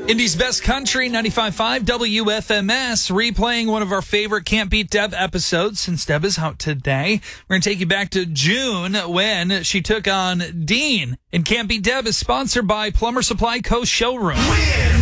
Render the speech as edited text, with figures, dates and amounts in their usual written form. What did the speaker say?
Indy's Best Country, 95.5 WFMS, replaying one of our favorite Can't Beat Deb episodes since Deb is out today. We're going to take you back to June when she took on Dean. And Can't Beat Deb is sponsored by Plumber Supply Co. Showroom.